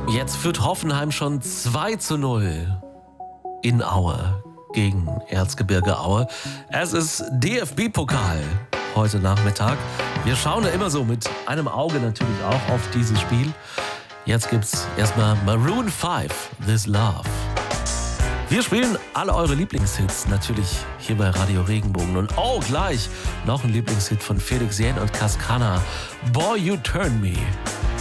Jetzt führt Hoffenheim schon 2:0 in Aue gegen Erzgebirge Aue. Es ist DFB-Pokal heute Nachmittag. Wir schauen ja immer so mit einem Auge natürlich auch auf dieses Spiel. Jetzt gibt's erstmal Maroon 5, This Love. Wir spielen alle eure Lieblingshits natürlich hier bei Radio Regenbogen. Und gleich noch ein Lieblingshit von Felix Jähn und Cascana, Boy You Turn Me.